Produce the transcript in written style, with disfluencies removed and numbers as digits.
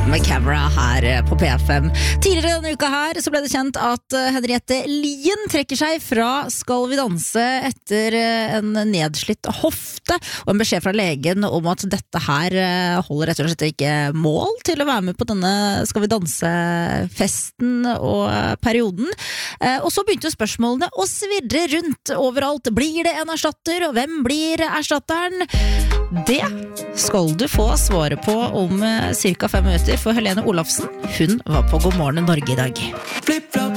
med Camera her på P5. Tidligere denne uka her så ble det kjent at Henriette Lien trekker seg fra Skal vi danse etter en nedslitt hofte, og en beskjed fra legen om at dette her holder rett og slett ikke mål til å være med på denne Skal vi danse-festen og perioden. Og så begynte spørsmålene å svirre rundt overalt. Blir det en erstatter, og hvem blir erstatteren? Det skal du få svaret på om cirka 5 minutter, for Helene Olafsen, hun var på God morgen Norge i dag.